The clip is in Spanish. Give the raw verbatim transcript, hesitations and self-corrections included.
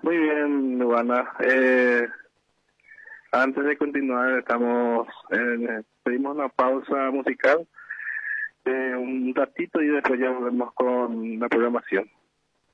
Muy bien, Luana. Eh, antes de continuar, estamos eh, pedimos una pausa musical, eh, un ratito y después ya volvemos con la programación.